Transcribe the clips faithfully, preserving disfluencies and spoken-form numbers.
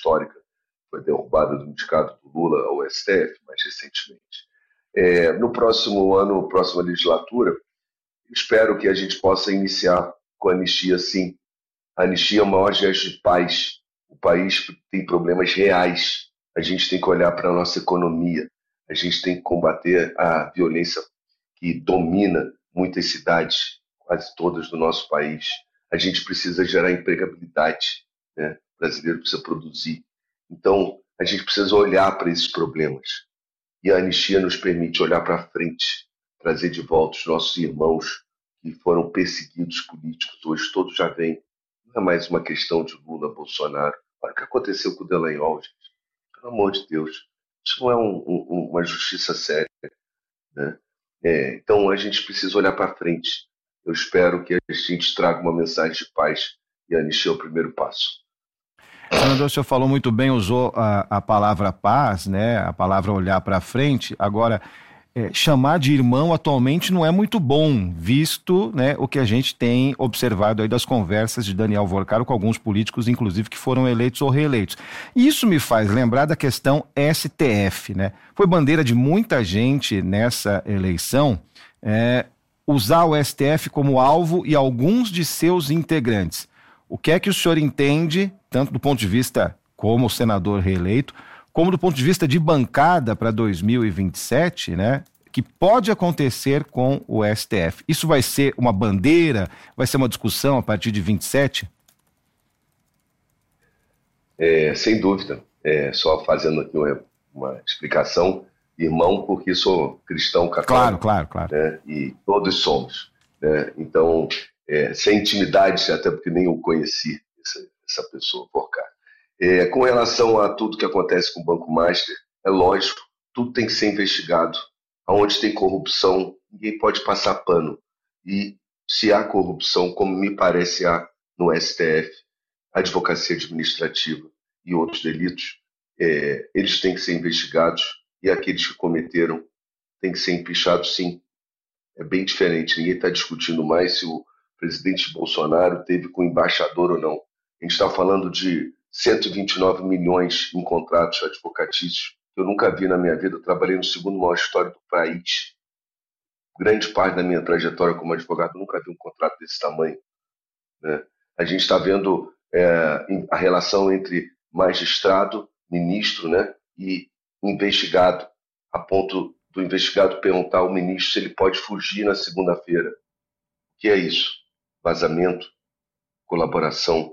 histórica, foi derrubada do indicado do Lula ao S T F mais recentemente. É, no próximo ano, próxima legislatura, espero que a gente possa iniciar com a anistia, sim. A anistia é o maior gesto de paz. O país tem problemas reais. A gente tem que olhar para a nossa economia. A gente tem que combater a violência que domina muitas cidades, quase todas do nosso país. A gente precisa gerar empregabilidade, né? O brasileiro precisa produzir. Então, a gente precisa olhar para esses problemas. E a anistia nos permite olhar para frente, trazer de volta os nossos irmãos que foram perseguidos políticos. Hoje todos já vêm. Não é mais uma questão de Lula, Bolsonaro. Olha o que aconteceu com o Dallagnol, gente. Pelo amor de Deus. Isso não é um, um, uma justiça séria, né? É, então, a gente precisa olhar para frente. Eu espero que a gente traga uma mensagem de paz e a anistia é o primeiro passo. Senador, o senhor falou muito bem, usou a, a palavra paz, né? A palavra olhar para frente. Agora, é, chamar de irmão atualmente não é muito bom, visto, né, o que a gente tem observado aí das conversas de Daniel Vorcaro com alguns políticos, inclusive, que foram eleitos ou reeleitos. Isso me faz lembrar da questão S T F, né? Foi bandeira de muita gente nessa eleição é, usar o S T F como alvo e alguns de seus integrantes. O que é que o senhor entende, tanto do ponto de vista como senador reeleito, como do ponto de vista de bancada para dois mil e vinte e sete, né, que pode acontecer com o S T F? Isso vai ser uma bandeira? Vai ser uma discussão a partir de vinte e sete? É, sem dúvida. É, só fazendo aqui uma, uma explicação, irmão, porque sou cristão católico. Claro, claro, claro. Né, e todos somos. Né, então, é, sem intimidade, até porque nem eu conheci essa, essa pessoa, Vorcaro. É, com relação a tudo que acontece com o Banco Master, é lógico, tudo tem que ser investigado. Onde tem corrupção, ninguém pode passar pano. E se há corrupção, como me parece há no S T F, advocacia administrativa e outros delitos, é, eles têm que ser investigados e aqueles que cometeram têm que ser empichados, sim. É bem diferente. Ninguém está discutindo mais se o presidente Bolsonaro teve com o embaixador ou não. A gente está falando de cento e vinte e nove milhões em contratos advocatícios que eu nunca vi na minha vida. Eu trabalhei no segundo maior história do país. Grande parte da minha trajetória como advogado, eu nunca vi um contrato desse tamanho. Né? A gente está vendo é, a relação entre magistrado, ministro, né, e investigado, a ponto do investigado perguntar ao ministro se ele pode fugir na segunda-feira. O que é isso? Vazamento, colaboração.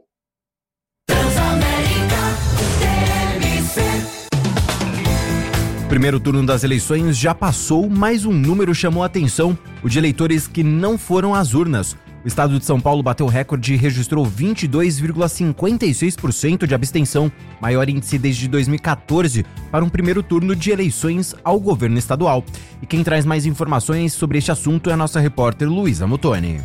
O primeiro turno das eleições já passou, mas um número chamou a atenção: o de eleitores que não foram às urnas. O estado de São Paulo bateu recorde e registrou vinte e dois vírgula cinquenta e seis por cento de abstenção, maior índice desde dois mil e catorze, para um primeiro turno de eleições ao governo estadual. E quem traz mais informações sobre este assunto é a nossa repórter Luísa Mutoni.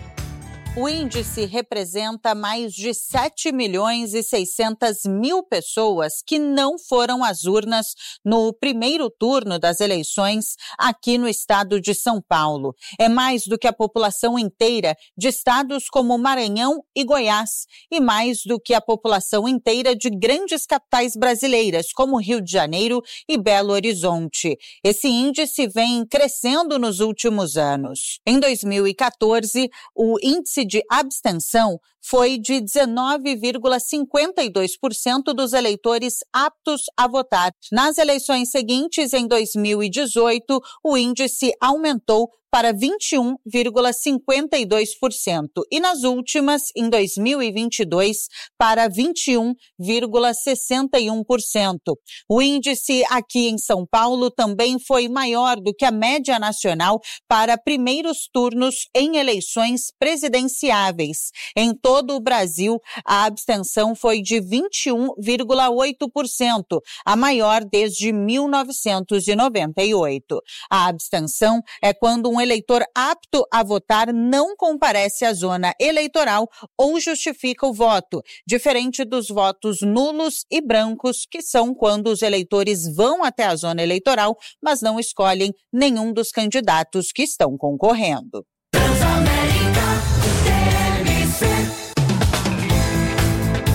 O índice representa mais de sete milhões e seiscentas mil pessoas que não foram às urnas no primeiro turno das eleições aqui no estado de São Paulo. É mais do que a população inteira de estados como Maranhão e Goiás e mais do que a população inteira de grandes capitais brasileiras como Rio de Janeiro e Belo Horizonte. Esse índice vem crescendo nos últimos anos. Em dois mil e catorze, o índice de abstenção foi de dezenove vírgula cinquenta e dois por cento dos eleitores aptos a votar. Nas eleições seguintes, em dois mil e dezoito, o índice aumentou para vinte e um vírgula cinquenta e dois por cento e nas últimas, em dois mil e vinte e dois, para vinte e um vírgula sessenta e um por cento. O índice aqui em São Paulo também foi maior do que a média nacional para primeiros turnos em eleições presidenciáveis. Em todo o Brasil, a abstenção foi de vinte e um vírgula oito por cento, a maior desde mil novecentos e noventa e oito. A abstenção é quando um eleitor apto a votar não comparece à zona eleitoral ou justifica o voto, diferente dos votos nulos e brancos, que são quando os eleitores vão até a zona eleitoral, mas não escolhem nenhum dos candidatos que estão concorrendo. O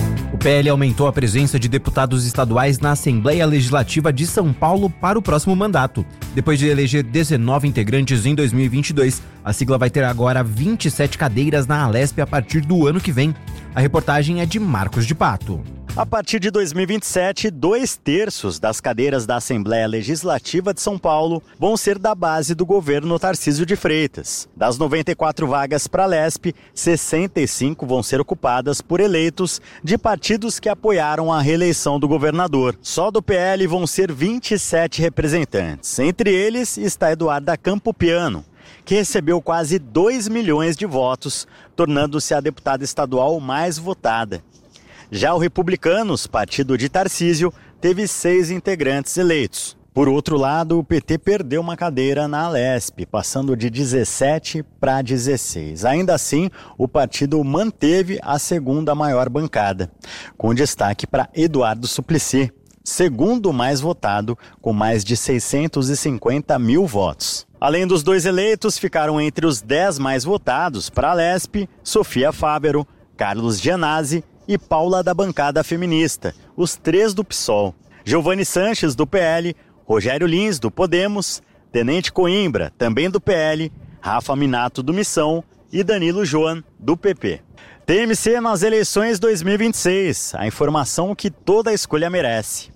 P L aumentou a presença de deputados estaduais na Assembleia Legislativa de São Paulo para o próximo mandato. Depois de eleger dezenove integrantes em dois mil e vinte e dois, a sigla vai ter agora vinte e sete cadeiras na Alesp a partir do ano que vem. A reportagem é de Marcos de Pato. A partir de dois mil e vinte e sete, dois terços das cadeiras da Assembleia Legislativa de São Paulo vão ser da base do governo Tarcísio de Freitas. Das noventa e quatro vagas para a Lesp, sessenta e cinco vão ser ocupadas por eleitos de partidos que apoiaram a reeleição do governador. Só do P L vão ser vinte e sete representantes. Entre eles está Eduarda Campopiano, que recebeu quase dois milhões de votos, tornando-se a deputada estadual mais votada. Já o Republicanos, partido de Tarcísio, teve seis integrantes eleitos. Por outro lado, o P T perdeu uma cadeira na Alesp, passando de dezessete para dezesseis. Ainda assim, o partido manteve a segunda maior bancada, com destaque para Eduardo Suplicy, segundo mais votado, com mais de seiscentos e cinquenta mil votos. Além dos dois eleitos, ficaram entre os dez mais votados para a Alesp, Sofia Fávero, Carlos Gianazzi e Paula da bancada feminista, os três do PSOL. Giovanni Sanches, do P L, Rogério Lins, do Podemos, Tenente Coimbra, também do P L, Rafa Minato, do Missão e Danilo Joan, do P P. T M C nas eleições dois mil e vinte e seis, a informação que toda escolha merece.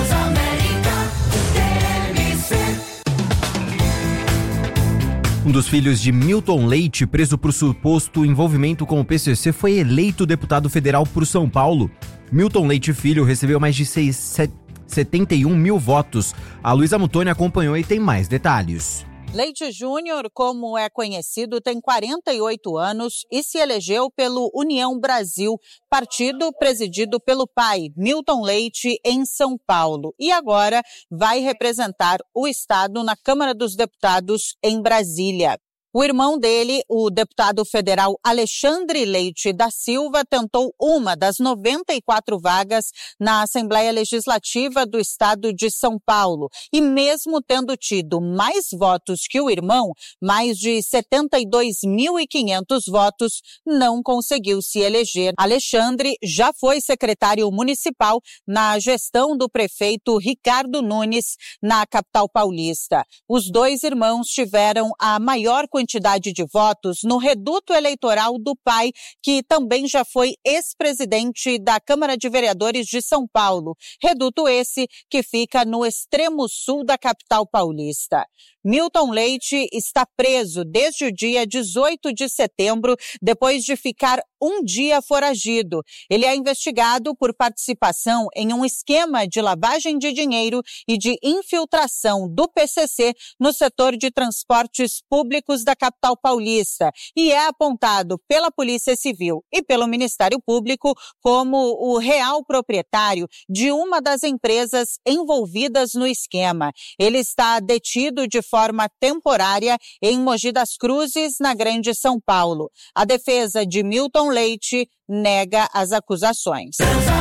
Um dos filhos de Milton Leite, preso por suposto envolvimento com o P C C, foi eleito deputado federal por São Paulo. Milton Leite Filho recebeu mais de setenta e um mil votos. A Luísa Mutoni acompanhou e tem mais detalhes. Leite Júnior, como é conhecido, tem quarenta e oito anos e se elegeu pelo União Brasil, partido presidido pelo pai, Milton Leite, em São Paulo. E agora vai representar o estado na Câmara dos Deputados em Brasília. O irmão dele, o deputado federal Alexandre Leite da Silva, tentou uma das noventa e quatro vagas na Assembleia Legislativa do estado de São Paulo. E mesmo tendo tido mais votos que o irmão, mais de setenta e dois mil e quinhentos votos, não conseguiu se eleger. Alexandre já foi secretário municipal na gestão do prefeito Ricardo Nunes, na capital paulista. Os dois irmãos tiveram a maior quantidade quantidade de votos no reduto eleitoral do pai, que também já foi ex-presidente da Câmara de Vereadores de São Paulo. Reduto esse que fica no extremo sul da capital paulista. Milton Leite está preso desde o dia dezoito de setembro, depois de ficar um dia foragido. Ele é investigado por participação em um esquema de lavagem de dinheiro e de infiltração do P C C no setor de transportes públicos da capital paulista e é apontado pela Polícia Civil e pelo Ministério Público como o real proprietário de uma das empresas envolvidas no esquema. Ele está detido de forma temporária em Mogi das Cruzes, na Grande São Paulo. A defesa de Milton Leite nega as acusações.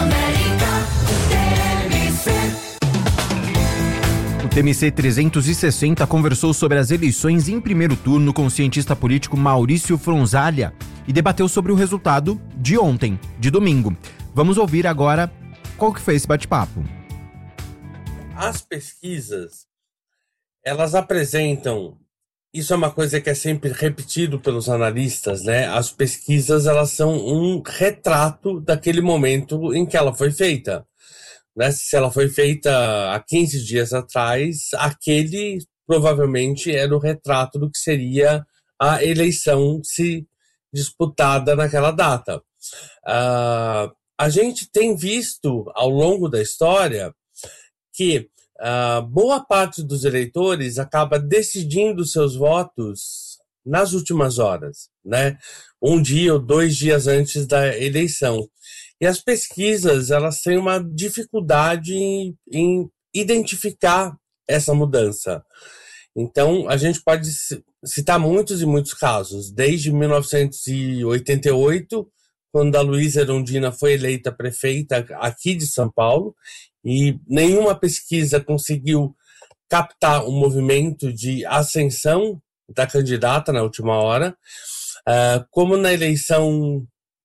O T M C trezentos e sessenta conversou sobre as eleições em primeiro turno com o cientista político Maurício Fronzaglia e debateu sobre o resultado de ontem, de domingo. Vamos ouvir agora qual que foi esse bate-papo. As pesquisas, elas apresentam, isso é uma coisa que é sempre repetido pelos analistas, né? As pesquisas, elas são um retrato daquele momento em que ela foi feita. Né? Se ela foi feita há quinze dias atrás, aquele provavelmente era o retrato do que seria a eleição se disputada naquela data. Uh, a gente tem visto ao longo da história que uh, boa parte dos eleitores acaba decidindo seus votos nas últimas horas, né? Um dia ou dois dias antes da eleição. E as pesquisas, elas têm uma dificuldade em, em identificar essa mudança. Então, a gente pode citar muitos e muitos casos, desde mil novecentos e oitenta e oito, quando a Luísa Erundina foi eleita prefeita aqui de São Paulo, e nenhuma pesquisa conseguiu captar um movimento de ascensão da candidata na última hora, uh, como na eleição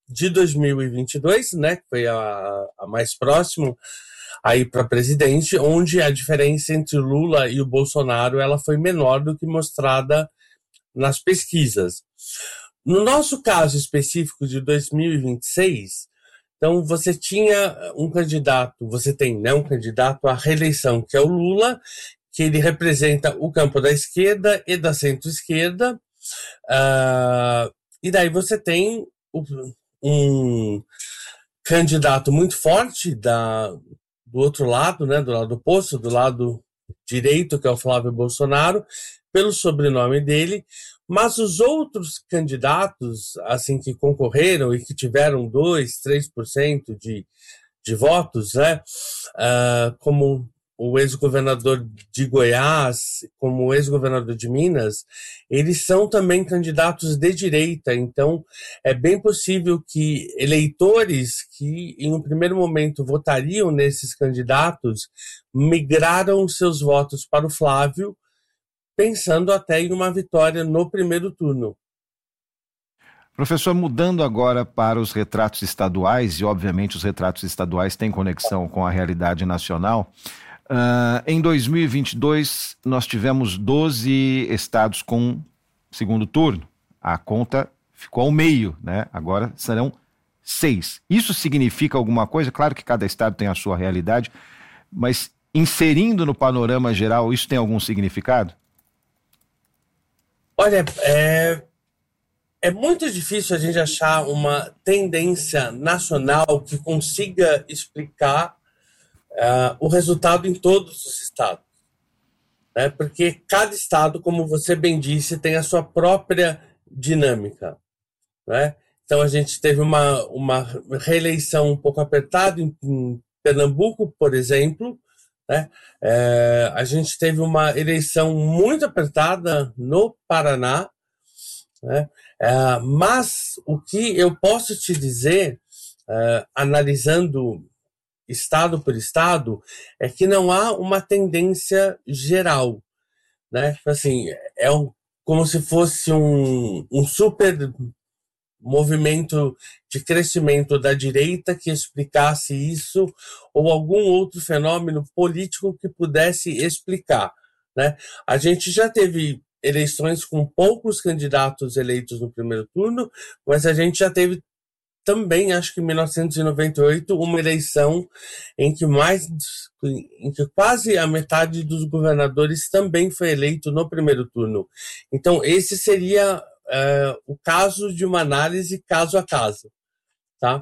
de dois mil e vinte e dois, né, que foi a, a mais próxima aí para presidente, onde a diferença entre o Lula e o Bolsonaro ela foi menor do que mostrada nas pesquisas. No nosso caso específico de dois mil e vinte e seis, então você tinha um candidato, você tem, né, um candidato à reeleição, que é o Lula, que ele representa o campo da esquerda e da centro-esquerda, uh, e daí você tem um candidato muito forte da, do outro lado, né, do lado oposto, do lado direito, que é o Flávio Bolsonaro, pelo sobrenome dele, mas os outros candidatos, assim, que concorreram e que tiveram dois, três por cento de, de votos, né, uh, como o ex-governador de Goiás, como o ex-governador de Minas, eles são também candidatos de direita. Então, é bem possível que eleitores que, em um primeiro momento, votariam nesses candidatos, migraram seus votos para o Flávio, pensando até em uma vitória no primeiro turno. Professor, mudando agora para os retratos estaduais, e obviamente os retratos estaduais têm conexão com a realidade nacional, uh, em dois mil e vinte e dois nós tivemos doze estados com segundo turno. A conta ficou ao meio, né? Agora serão seis. Isso significa alguma coisa? Claro que cada estado tem a sua realidade, mas inserindo no panorama geral, isso tem algum significado? Olha, é, é muito difícil a gente achar uma tendência nacional que consiga explicar uh, o resultado em todos os estados, né? Porque cada estado, como você bem disse, tem a sua própria dinâmica, né? Então a gente teve uma, uma reeleição um pouco apertada em, em Pernambuco, por exemplo, né? É, a gente teve uma eleição muito apertada no Paraná, né? É, mas o que eu posso te dizer, é, analisando estado por estado, é que não há uma tendência geral, né? Assim, é um, como se fosse um, um super movimento de crescimento da direita que explicasse isso, ou algum outro fenômeno político que pudesse explicar, né? A gente já teve eleições com poucos candidatos eleitos no primeiro turno, mas a gente já teve também, acho que em mil novecentos e noventa e oito, uma eleição em que mais, em que quase a metade dos governadores também foi eleito no primeiro turno. Então, esse seria Uh, o caso de uma análise caso a caso, tá?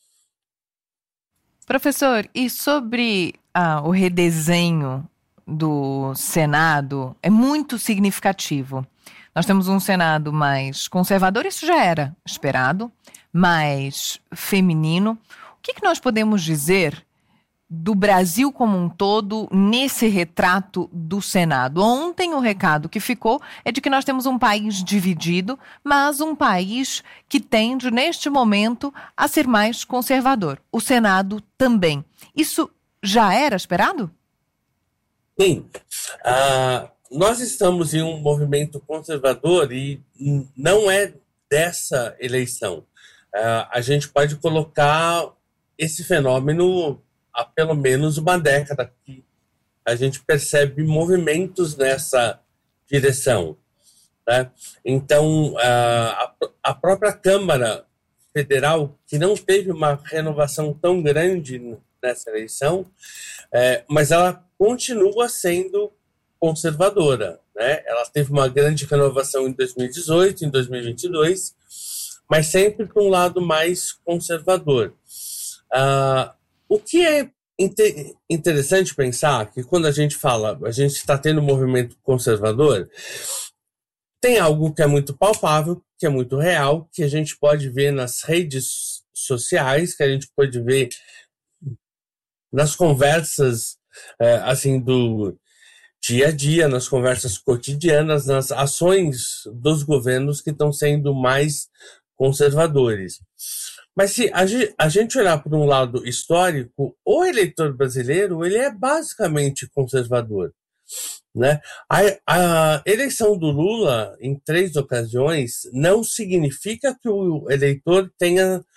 Professor, e sobre ah, o redesenho do Senado, é muito significativo. Nós temos um Senado mais conservador, isso já era esperado, mais feminino. O que, que nós podemos dizer do Brasil como um todo nesse retrato do Senado? Ontem o recado que ficou é de que nós temos um país dividido, mas um país que tende, neste momento, a ser mais conservador. O Senado também. Isso já era esperado? Sim. Uh, nós estamos em um movimento conservador e não é dessa eleição. Uh, a gente pode colocar esse fenômeno há pelo menos uma década que a gente percebe movimentos nessa direção, né? Então, a, a própria Câmara Federal, que não teve uma renovação tão grande nessa eleição, é, mas ela continua sendo conservadora, né? Ela teve uma grande renovação em dois mil e dezoito, em dois mil e vinte e dois, mas sempre para um lado mais conservador. Ah, O que é interessante pensar que quando a gente fala, a gente está tendo um movimento conservador, tem algo que é muito palpável, que é muito real, que a gente pode ver nas redes sociais, que a gente pode ver nas conversas, é, assim, do dia a dia, nas conversas cotidianas, nas ações dos governos que estão sendo mais conservadores. Mas se a gente olhar por um lado histórico, o eleitor brasileiro ele é basicamente conservador, né? A, a eleição do Lula, em três ocasiões, não significa que o eleitor tenha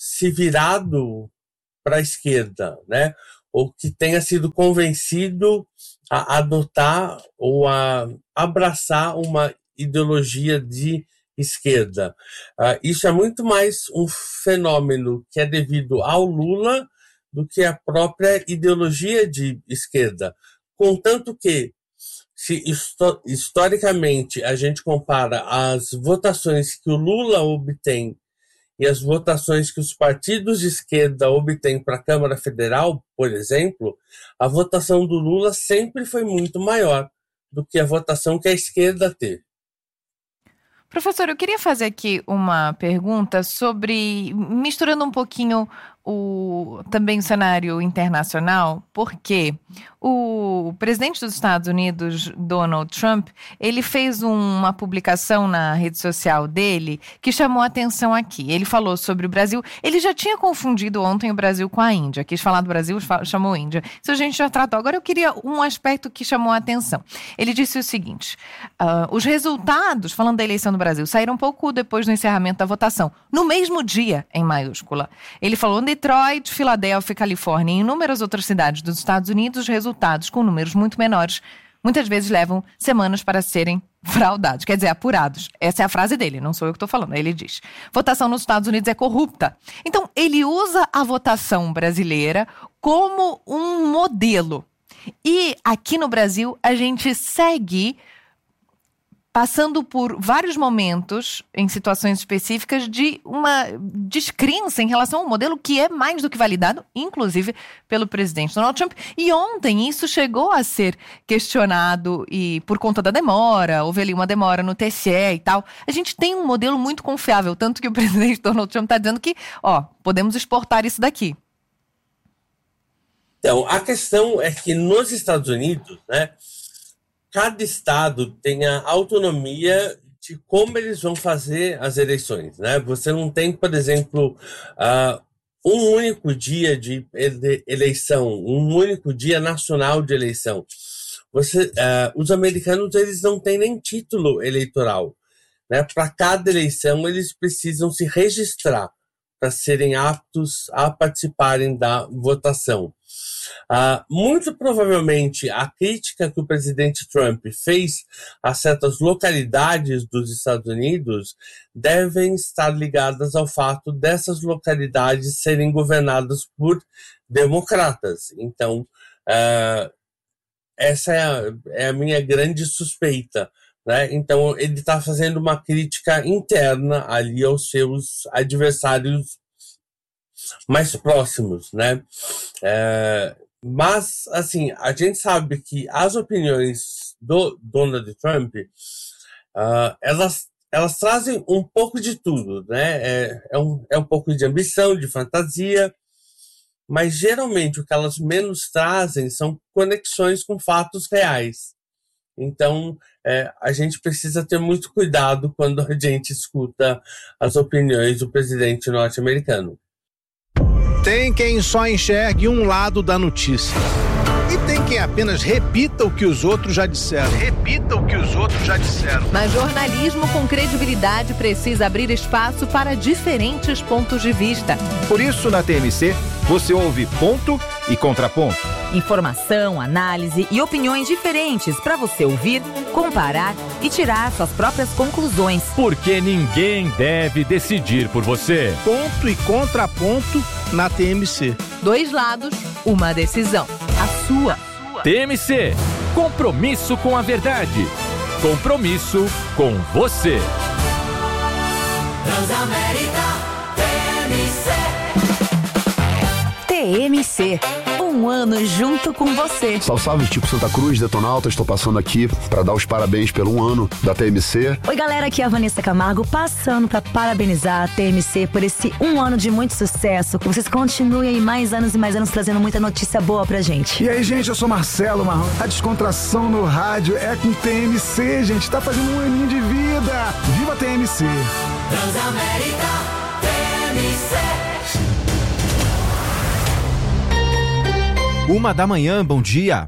se virado para a esquerda, né? Ou que tenha sido convencido a adotar ou a abraçar uma ideologia de esquerda. Uh, isso é muito mais um fenômeno que é devido ao Lula do que à própria ideologia de esquerda. Contanto que, se histo- historicamente a gente compara as votações que o Lula obtém e as votações que os partidos de esquerda obtêm para a Câmara Federal, por exemplo, a votação do Lula sempre foi muito maior do que a votação que a esquerda teve. Professor, eu queria fazer aqui uma pergunta sobre, misturando um pouquinho o, também o cenário internacional, porque o presidente dos Estados Unidos, Donald Trump, ele fez uma publicação na rede social dele que chamou a atenção aqui. Ele falou sobre o Brasil, ele já tinha confundido ontem o Brasil com a Índia, quis falar do Brasil, chamou Índia. Isso a gente já tratou. Agora eu queria um aspecto que chamou a atenção. Ele disse o seguinte, uh, os resultados, falando da eleição do Brasil, saíram um pouco depois do encerramento da votação, no mesmo dia, em maiúscula. Ele falou Detroit, Filadélfia, Califórnia e inúmeras outras cidades dos Estados Unidos, os resultados com números muito menores, muitas vezes levam semanas para serem fraudados, quer dizer, apurados. Essa é a frase dele, não sou eu que estou falando, ele diz. Votação nos Estados Unidos é corrupta. Então, ele usa a votação brasileira como um modelo. E aqui no Brasil, a gente segue passando por vários momentos, em situações específicas, de uma descrença em relação ao modelo que é mais do que validado, inclusive pelo presidente Donald Trump. E ontem isso chegou a ser questionado e por conta da demora, houve ali uma demora no T S E e tal. A gente tem um modelo muito confiável, tanto que o presidente Donald Trump está dizendo que, ó, podemos exportar isso daqui. Então, a questão é que nos Estados Unidos, né, cada estado tem a autonomia de como eles vão fazer as eleições, né? Você não tem, por exemplo, uh, um único dia de eleição, um único dia nacional de eleição. Você, uh, os americanos, eles não têm nem título eleitoral, né? Para cada eleição, eles precisam se registrar para serem aptos a participarem da votação. Uh, muito provavelmente a crítica que o presidente Trump fez a certas localidades dos Estados Unidos devem estar ligadas ao fato dessas localidades serem governadas por democratas. Então, uh, essa é a, é a minha grande suspeita, né? Então, ele está fazendo uma crítica interna ali aos seus adversários mais próximos, né? É, mas, assim, a gente sabe que as opiniões do Donald Trump, uh, elas, elas trazem um pouco de tudo, né? É, é, um, é um pouco de ambição, de fantasia, mas geralmente o que elas menos trazem são conexões com fatos reais. Então, é, a gente precisa ter muito cuidado quando a gente escuta as opiniões do presidente norte-americano. Tem quem só enxergue um lado da notícia. E tem quem apenas repita o que os outros já disseram. Repita o que os outros já disseram. Mas jornalismo com credibilidade precisa abrir espaço para diferentes pontos de vista. Por isso, na T M C, você ouve ponto e contraponto. Informação, análise e opiniões diferentes para você ouvir, comparar e tirar suas próprias conclusões. Porque ninguém deve decidir por você. Ponto e contraponto na T M C. Dois lados, uma decisão. A sua. T M C. Compromisso com a verdade. Compromisso com você. Transamérica T M C. T M C. Um ano junto com você. Salve, salve, tipo Santa Cruz, Detonauta. Estou passando aqui para dar os parabéns pelo um ano da T M C. Oi, galera, aqui é a Vanessa Camargo, passando para parabenizar a T M C por esse um ano de muito sucesso. Que vocês continuem aí mais anos e mais anos trazendo muita notícia boa pra gente. E aí, gente, eu sou Marcelo Marrom. A descontração no rádio é com T M C, gente. Tá fazendo um aninho de vida. Viva a T M C! Transamérica T M C. Uma da manhã, bom dia.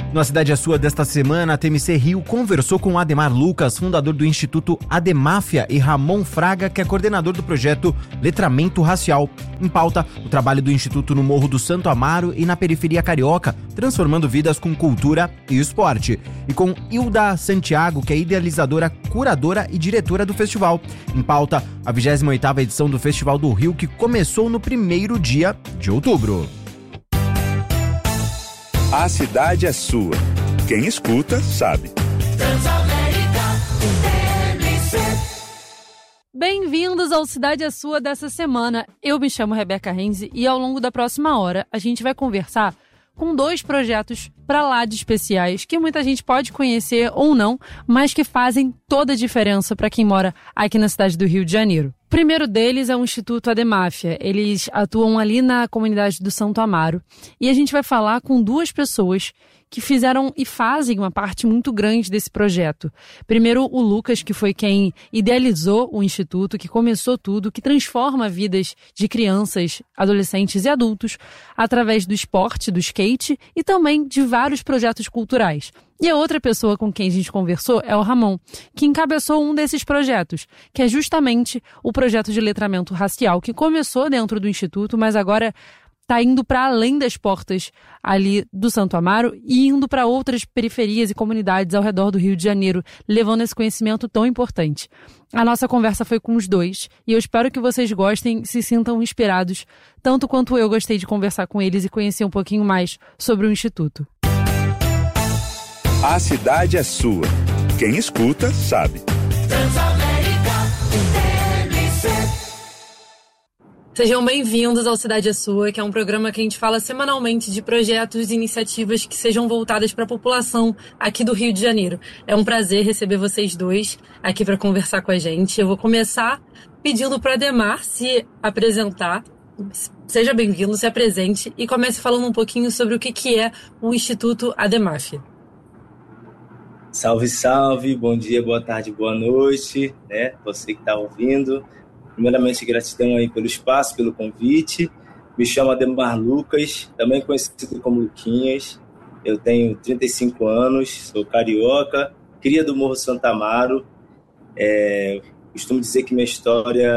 Na Cidade é Sua desta semana, a T M C Rio conversou com Ademar Lucas, fundador do Instituto Ademáfia, e Ramon Fraga, que é coordenador do projeto Letramento Racial. Em pauta, o trabalho do Instituto no Morro do Santo Amaro e na periferia carioca, transformando vidas com cultura e esporte. E com Hilda Santiago, que é idealizadora, curadora e diretora do festival. Em pauta, a vigésima oitava edição do Festival do Rio, que começou no primeiro dia de outubro. A cidade é sua. Quem escuta, sabe. Transamérica T M C. Bem-vindos ao Cidade é Sua dessa semana. Eu me chamo Rebeca Renzi e ao longo da próxima hora a gente vai conversar com dois projetos pra lá de especiais que muita gente pode conhecer ou não, mas que fazem toda a diferença para quem mora aqui na cidade do Rio de Janeiro. O primeiro deles é o Instituto Ademáfia. Eles atuam ali na comunidade do Santo Amaro e a gente vai falar com duas pessoas que fizeram e fazem uma parte muito grande desse projeto. Primeiro, o Lucas, que foi quem idealizou o Instituto, que começou tudo, que transforma vidas de crianças, adolescentes e adultos através do esporte, do skate e também de vários projetos culturais. E a outra pessoa com quem a gente conversou é o Ramon, que encabeçou um desses projetos, que é justamente o projeto de letramento racial, que começou dentro do Instituto, mas agora está indo para além das portas ali do Santo Amaro e indo para outras periferias e comunidades ao redor do Rio de Janeiro, levando esse conhecimento tão importante. A nossa conversa foi com os dois e eu espero que vocês gostem, se sintam inspirados, tanto quanto eu gostei de conversar com eles e conhecer um pouquinho mais sobre o Instituto. A cidade é sua. Quem escuta, sabe. Transamérica T M C. Sejam bem-vindos ao Cidade é Sua, que é um programa que a gente fala semanalmente de projetos e iniciativas que sejam voltadas para a população aqui do Rio de Janeiro. É um prazer receber vocês dois aqui para conversar com a gente. Eu vou começar pedindo para Ademar se apresentar. Seja bem-vindo, se apresente e comece falando um pouquinho sobre o que é o Instituto Ademáfia. Salve, salve, bom dia, boa tarde, boa noite, né? Você que está ouvindo. Primeiramente, gratidão aí pelo espaço, pelo convite. Me chamo Ademar Lucas, também conhecido como Luquinhas. Eu tenho trinta e cinco anos, sou carioca, cria do Morro Santo Amaro. É, costumo dizer que minha história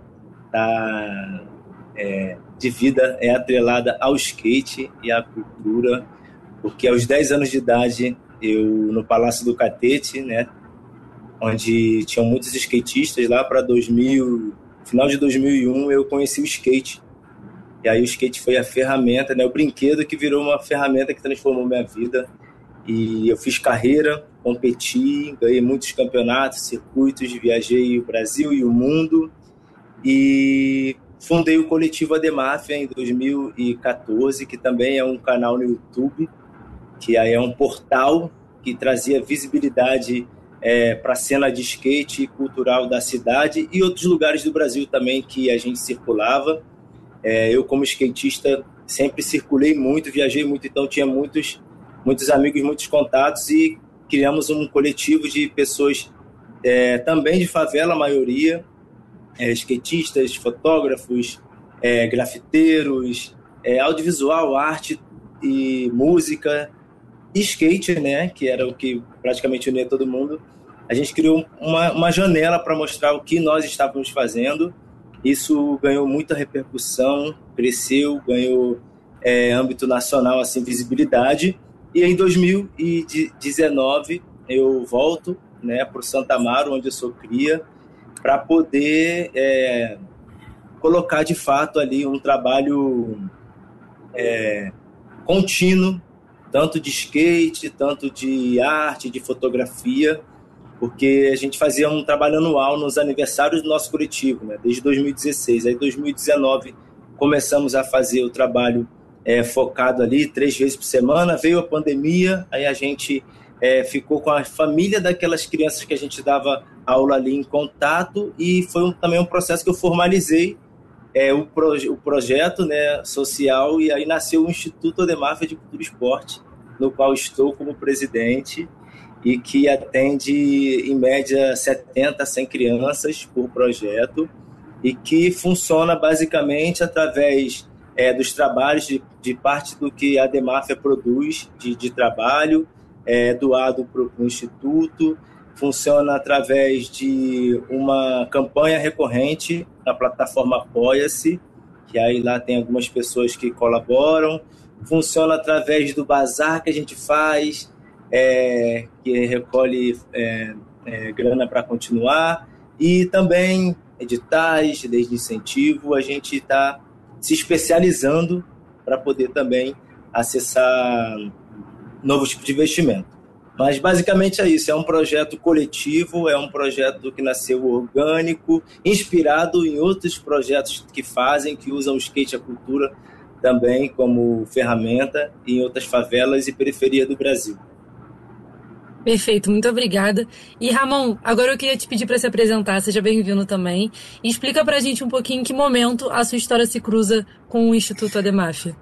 tá, é, de vida é atrelada ao skate e à cultura, porque aos dez anos de idade, eu no Palácio do Catete, né, onde tinham muitos skatistas, lá para dois mil, final de dois mil e um, eu conheci o skate. E aí o skate foi a ferramenta, né, o brinquedo que virou uma ferramenta que transformou minha vida. E eu fiz carreira, competi, ganhei muitos campeonatos, circuitos, viajei o Brasil e o mundo. E fundei o Coletivo Ademáfia em dois mil e quatorze, que também é um canal no YouTube, que aí é um portal que trazia visibilidade é, para a cena de skate cultural da cidade e outros lugares do Brasil também que a gente circulava. É, eu, como skatista, sempre circulei muito, viajei muito, então tinha muitos, muitos amigos, muitos contatos e criamos um coletivo de pessoas é, também de favela, a maioria, é, skatistas, fotógrafos, é, grafiteiros, é, audiovisual, arte e música, e skate, né, que era o que praticamente unia todo mundo. A gente criou uma, uma janela para mostrar o que nós estávamos fazendo. Isso ganhou muita repercussão, cresceu, ganhou é, âmbito nacional, assim, visibilidade. E em dois mil e dezenove eu volto, né, para o Santo Amaro, onde eu sou cria, para poder é, colocar de fato ali um trabalho é, contínuo, tanto de skate, tanto de arte, de fotografia, porque a gente fazia um trabalho anual nos aniversários do nosso coletivo, né, desde dois mil e dezesseis. Aí, em dois mil e dezenove, começamos a fazer o trabalho é, focado ali, três vezes por semana. Veio a pandemia, aí a gente é, ficou com a família daquelas crianças que a gente dava aula ali em contato, e foi um, também um processo que eu formalizei É, o, proje- o projeto, né, social, e aí nasceu o Instituto Ademáfia de Cultura e Esporte, no qual estou como presidente e que atende em média setenta a cem crianças por projeto e que funciona basicamente através é, dos trabalhos, de, de parte do que a Demáfia produz de, de trabalho, é, doado para o Instituto. Funciona através de uma campanha recorrente na plataforma Apoia-se, que aí lá tem algumas pessoas que colaboram. Funciona através do bazar que a gente faz, é, que recolhe é, é, grana para continuar, e também editais, leis de incentivo. A gente está se especializando para poder também acessar novos tipos de investimento. Mas basicamente é isso, é um projeto coletivo, é um projeto que nasceu orgânico, inspirado em outros projetos que fazem, que usam o skate e a cultura também como ferramenta em outras favelas e periferia do Brasil. Perfeito, muito obrigada. E Ramon, agora eu queria te pedir para se apresentar, seja bem-vindo também, e explica para a gente um pouquinho em que momento a sua história se cruza com o Instituto Ademáfia.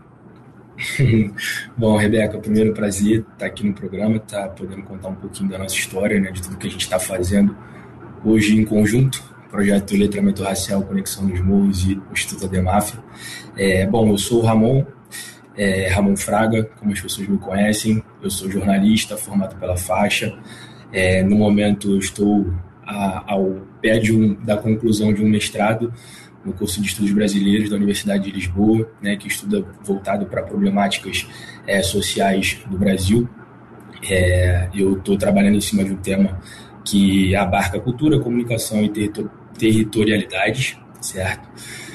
Bom, Rebeca, primeiro prazer estar aqui no programa, estar podendo contar um pouquinho da nossa história, né, de tudo que a gente está fazendo hoje em conjunto, o projeto Letramento Racial, Conexão dos Morros e o Instituto Ademáfia. É, bom, eu sou o Ramon, é, Ramon Fraga, como as pessoas me conhecem, eu sou jornalista formado pela Faixa. É, no momento eu estou a, ao pé de um, da conclusão de um mestrado no curso de Estudos Brasileiros da Universidade de Lisboa, né, que estuda voltado para problemáticas é, sociais do Brasil. É, eu estou trabalhando em cima de um tema que abarca cultura, comunicação e territor- territorialidades, certo?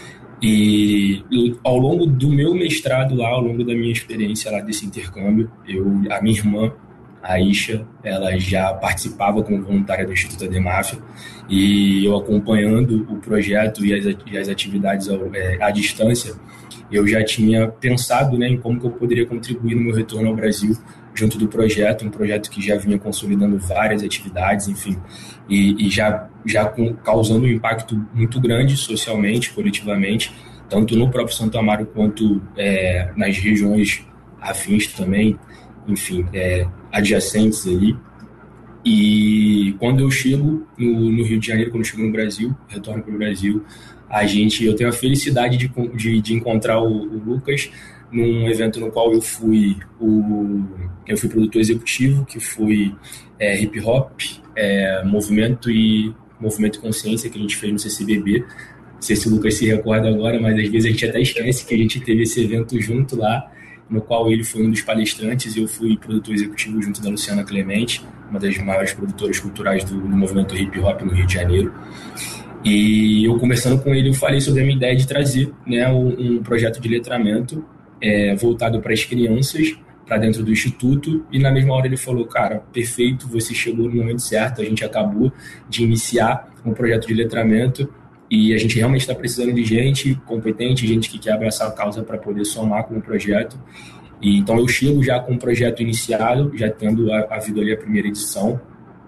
E, e ao longo do meu mestrado lá, ao longo da minha experiência lá desse intercâmbio, eu, a minha irmã, a Isha, ela já participava como voluntária do Instituto Ademáfia, e eu acompanhando o projeto e as, e as atividades ao, é, à distância, eu já tinha pensado, né, em como que eu poderia contribuir no meu retorno ao Brasil junto do projeto, um projeto que já vinha consolidando várias atividades, enfim, e, e já, já com, causando um impacto muito grande socialmente, coletivamente, tanto no próprio Santo Amaro quanto é, nas regiões afins também, enfim, é, adjacentes ali. E quando eu chego no, no Rio de Janeiro, quando eu chego no Brasil, retorno para o Brasil, a gente, eu tenho a felicidade de, de, de encontrar o, o Lucas num evento no qual eu fui o eu fui produtor executivo, que foi é, hip hop, é, movimento e movimento e consciência, que a gente fez no C C B B. Não sei se o Lucas se recorda agora, mas às vezes a gente até esquece que a gente teve esse evento junto lá, no qual ele foi um dos palestrantes e eu fui produtor executivo junto da Luciana Clemente, uma das maiores produtoras culturais do, do movimento hip hop no Rio de Janeiro. E eu, conversando com ele, eu falei sobre a minha ideia de trazer, né, um, um projeto de letramento é, voltado para as crianças, para dentro do Instituto, e na mesma hora ele falou, cara, perfeito, você chegou no momento certo, a gente acabou de iniciar um projeto de letramento e a gente realmente está precisando de gente competente, gente que quer abraçar a causa para poder somar com o projeto. E, então eu chego já com o projeto iniciado, já tendo havido ali a primeira edição,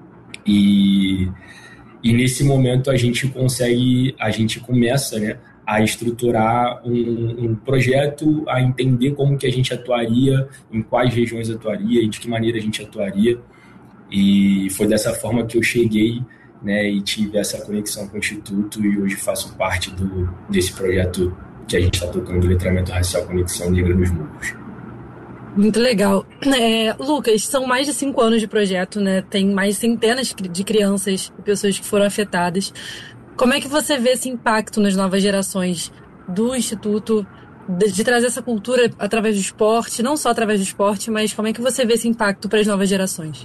e, e nesse momento a gente consegue, a gente começa, né, a estruturar um, um projeto, a entender como que a gente atuaria, em quais regiões atuaria e de que maneira a gente atuaria. E foi dessa forma que eu cheguei, né, e tive essa conexão com o Instituto, e hoje faço parte do, desse projeto que a gente está tocando, do Letramento Racial Conexão Negra nos Morros. Muito legal. É, Lucas, são mais de cinco anos de projeto, né? Tem mais centenas de crianças e pessoas que foram afetadas. Como é que você vê esse impacto nas novas gerações do Instituto, de, de trazer essa cultura através do esporte, não só através do esporte, mas como é que você vê esse impacto para as novas gerações?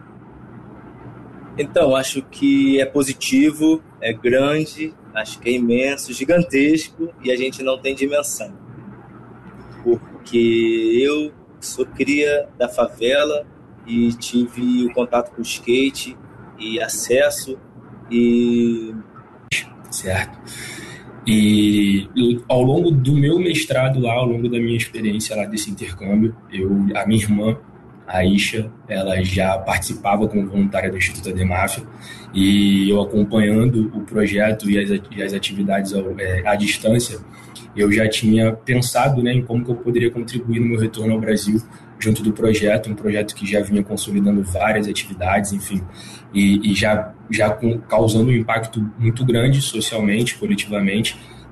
Então, acho que é positivo, é grande, acho que é imenso, gigantesco, e a gente não tem dimensão. Porque eu sou cria da favela e tive o contato com o skate e acesso, e... certo? E ao longo do meu mestrado lá, ao longo da minha experiência lá desse intercâmbio, eu, a minha irmã, a Isha, ela já participava como voluntária do Instituto Ademáfia, e eu acompanhando o projeto e as, e as atividades ao, é, à distância, eu já tinha pensado, né, em como que eu poderia contribuir no meu retorno ao Brasil junto do projeto, um projeto que já vinha consolidando várias atividades, enfim, e, e já, já com, causando um impacto muito grande socialmente, coletivamente,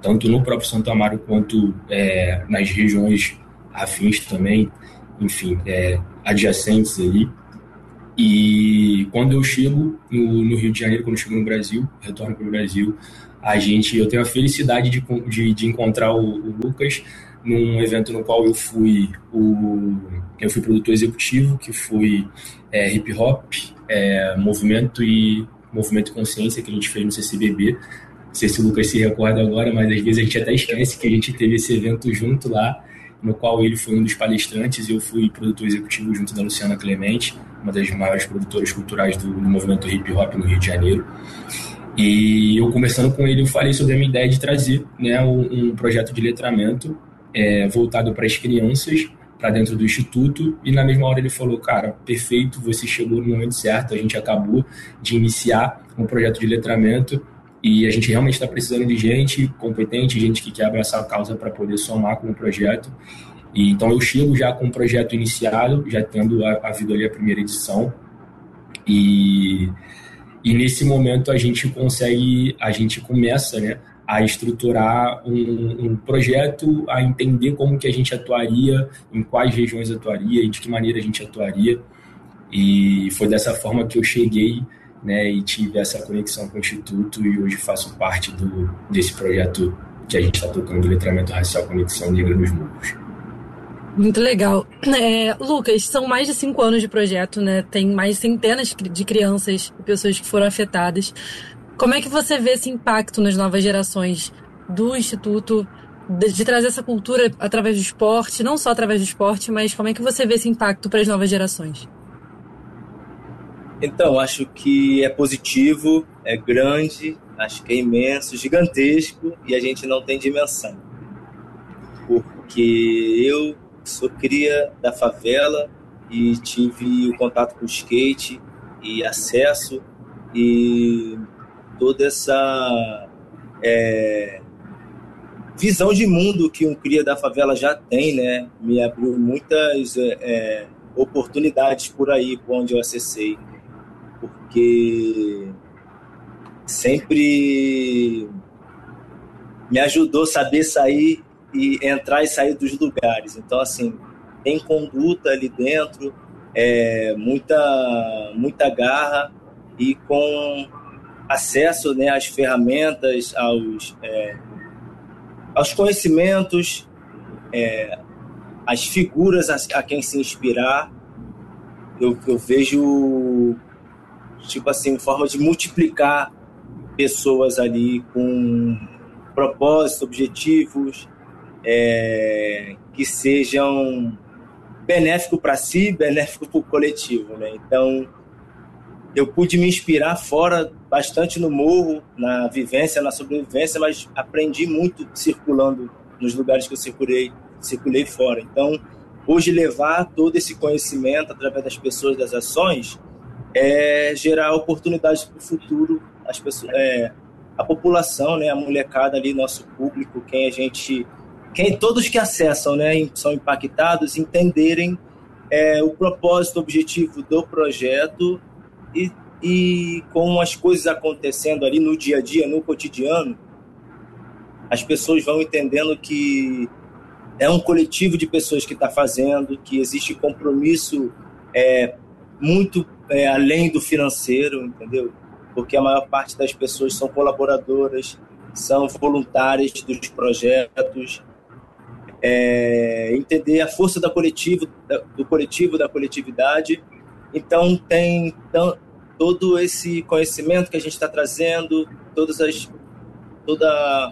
tanto no próprio Santo Amaro quanto é, nas regiões afins também, enfim, é, adjacentes ali. E quando eu chego no, no Rio de Janeiro, quando eu chego no Brasil, retorno para o Brasil, a gente, eu tenho a felicidade de, de, de encontrar o, o Lucas num evento no qual eu fui o eu fui produtor executivo, que foi é, hip hop, é, movimento e movimento e consciência, que a gente fez no C C B B. Não sei se o Lucas se recorda agora, mas às vezes a gente até esquece que a gente teve esse evento junto lá, no qual ele foi um dos palestrantes e eu fui produtor executivo junto da Luciana Clemente, uma das maiores produtoras culturais do, do movimento hip hop no Rio de Janeiro. E eu conversando com ele, eu falei sobre a minha ideia de trazer, né, um, um projeto de letramento é, voltado para as crianças, para dentro do Instituto, e na mesma hora ele falou, cara, perfeito, você chegou no momento certo, a gente acabou de iniciar um projeto de letramento e a gente realmente está precisando de gente competente, gente que quer abraçar a causa para poder somar com o projeto. E, então eu chego já com o projeto iniciado, já tendo a, a vida ali a primeira edição, e, e nesse momento a gente consegue, a gente começa, né, a estruturar um, um projeto, a entender como que a gente atuaria, em quais regiões atuaria e de que maneira a gente atuaria. E foi dessa forma que eu cheguei, né, e tive essa conexão com o Instituto e hoje faço parte do, desse projeto que a gente está tocando, do Letramento Racial Conexão Negra nos Morros. Muito legal. É, Lucas, são mais de cinco anos de projeto, né? Tem mais centenas de crianças e pessoas que foram afetadas. Como é que você vê esse impacto nas novas gerações do Instituto, de, de trazer essa cultura através do esporte, não só através do esporte, mas como é que você vê esse impacto para as novas gerações? Então, acho que é positivo, é grande, acho que é imenso, gigantesco, e a gente não tem dimensão. Porque eu sou cria da favela e tive o contato com o skate e acesso e toda essa é, visão de mundo que um cria da favela já tem, né? Me abriu muitas é, oportunidades por aí, por onde eu acessei. Porque sempre me ajudou a saber sair e entrar e sair dos lugares. Então, assim, tem conduta ali dentro, é, muita, muita garra e com acesso, né, às ferramentas, aos, é, aos conhecimentos, é, às figuras a, a quem se inspirar. Eu, eu vejo, tipo assim, forma de multiplicar pessoas ali com propósitos, objetivos, é, que sejam benéficos para si, benéficos para o coletivo, né? Então, eu pude me inspirar fora, bastante no morro, na vivência, na sobrevivência, mas aprendi muito circulando nos lugares que eu circulei, circulei fora. Então, hoje levar todo esse conhecimento através das pessoas, das ações, é gerar oportunidades para o futuro, as pessoas, é, a população, né, a molecada ali, nosso público, quem a gente, quem todos que acessam, né, são impactados, entenderem é, o propósito, o objetivo do projeto e, e com as coisas acontecendo ali no dia a dia, no cotidiano, as pessoas vão entendendo que é um coletivo de pessoas que está fazendo, que existe compromisso é, muito é, além do financeiro, entendeu? Porque a maior parte das pessoas são colaboradoras, são voluntárias dos projetos. É, entender a força da coletivo, do coletivo, da coletividade. Então, tem então, todo esse conhecimento que a gente está trazendo, todas as, toda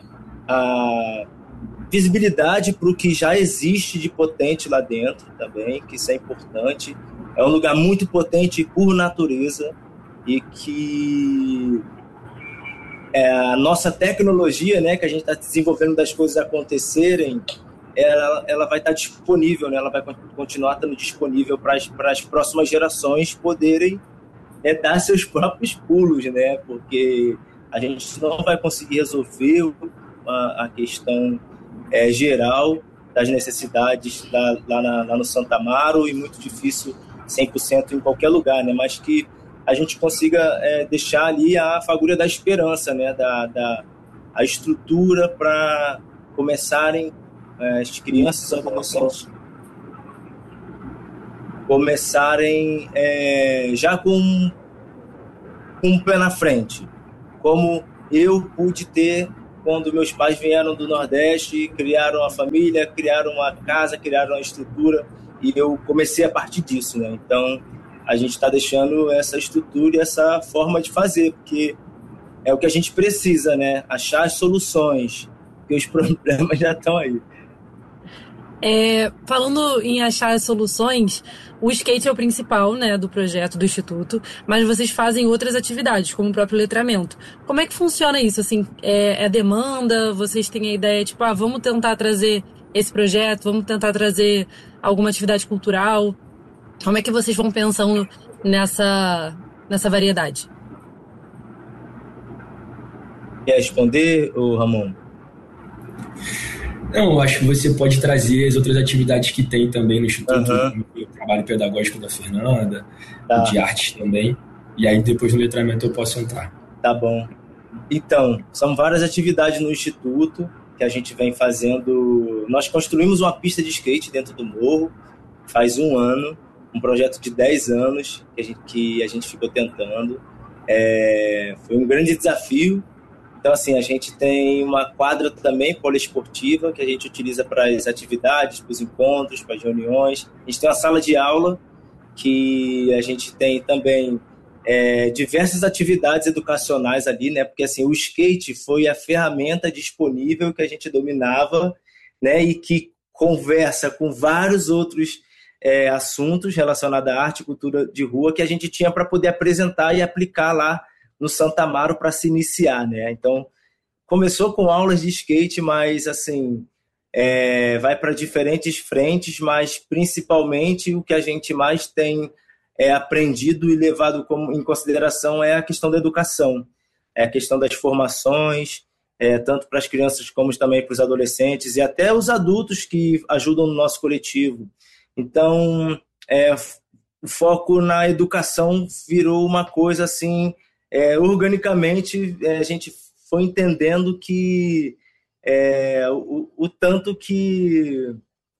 a visibilidade para o que já existe de potente lá dentro também, que isso é importante. É um lugar muito potente por natureza e que é, a nossa tecnologia, né, que a gente está desenvolvendo das coisas acontecerem, ela, ela vai estar disponível, né, ela vai continuar estando disponível para as próximas gerações poderem é, dar seus próprios pulos, né, porque a gente não vai conseguir resolver a, a questão é, geral das necessidades lá, lá, na, lá no Santo Amaro e muito difícil cem por cento em qualquer lugar, né, mas que a gente consiga é, deixar ali a fagulha da esperança, né, da, da, a estrutura para começarem as crianças e adolescentes começarem é, já com, com um pé na frente, como eu pude ter quando meus pais vieram do Nordeste, criaram uma família, criaram uma casa, criaram uma estrutura, e eu comecei a partir disso, né? Então, a gente está deixando essa estrutura e essa forma de fazer, porque é o que a gente precisa, né? Achar as soluções, porque os problemas já estão aí. É, falando em achar as soluções, o skate é o principal, né, do projeto do Instituto, mas vocês fazem outras atividades, como o próprio letramento. Como é que funciona isso? Assim, é, é demanda? Vocês têm a ideia, tipo, ah, vamos tentar trazer esse projeto, vamos tentar trazer alguma atividade cultural? Como é que vocês vão pensando nessa, nessa variedade? Quer responder, ô Ramon? Não, eu acho que você pode trazer as outras atividades que tem também no Instituto, uhum. o trabalho pedagógico da Fernanda, tá. o de artes também, e aí depois no letramento eu posso entrar. Tá bom. Então, são várias atividades no Instituto que a gente vem fazendo. Nós construímos uma pista de skate dentro do morro faz um ano, um projeto de dez anos que a gente, que a gente ficou tentando. É, foi um grande desafio. Então, assim, a gente tem uma quadra também poliesportiva que a gente utiliza para as atividades, para os encontros, para as reuniões. A gente tem uma sala de aula que a gente tem também é, diversas atividades educacionais ali, né? Porque, assim, o skate foi a ferramenta disponível que a gente dominava, né? E que conversa com vários outros é, assuntos relacionados à arte e cultura de rua que a gente tinha para poder apresentar e aplicar lá no Santa Amaro para se iniciar, né? Então, começou com aulas de skate, mas, assim, é, vai para diferentes frentes, mas, principalmente, o que a gente mais tem é, aprendido e levado como, em consideração é a questão da educação, é a questão das formações, é, tanto para as crianças como também para os adolescentes e até os adultos que ajudam no nosso coletivo. Então, é, o foco na educação virou uma coisa, assim, É, organicamente, é, a gente foi entendendo que é, o, o tanto que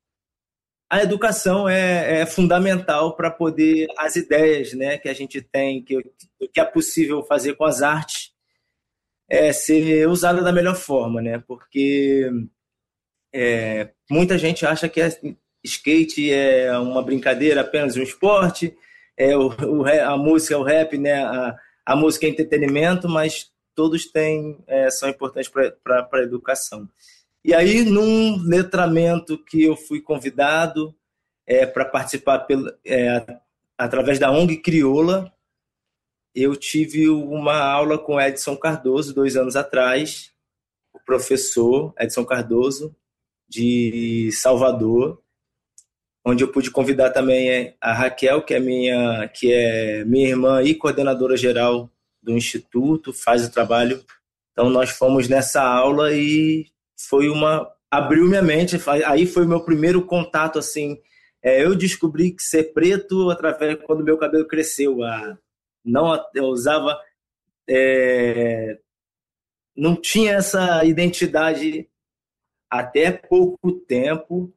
a educação é, é fundamental para poder as ideias, né, que a gente tem, que, que é possível fazer com as artes, é, ser usada da melhor forma, né, porque é, muita gente acha que é, skate é uma brincadeira, apenas um esporte, é, o, o, a música, o rap, né, a A música é entretenimento, mas todos têm, é, são importantes para a educação. E aí, num letramento que eu fui convidado é, para participar pelo, é, através da O N G Crioula, eu tive uma aula com Edson Cardoso, dois anos atrás, o professor Edson Cardoso, de Salvador, onde eu pude convidar também a Raquel, que é minha, que é minha irmã e coordenadora geral do Instituto, faz o trabalho. Então, nós fomos nessa aula e foi uma... abriu minha mente, aí foi o meu primeiro contato, assim, é, eu descobri que ser preto através quando meu cabelo cresceu. A, não, eu usava... É, não tinha essa identidade até pouco tempo.